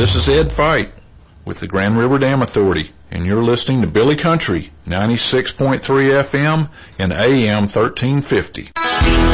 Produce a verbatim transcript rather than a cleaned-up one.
This is Ed Fight with the Grand River Dam Authority, and you're listening to Billy Country, ninety-six point three F M and A M thirteen fifty.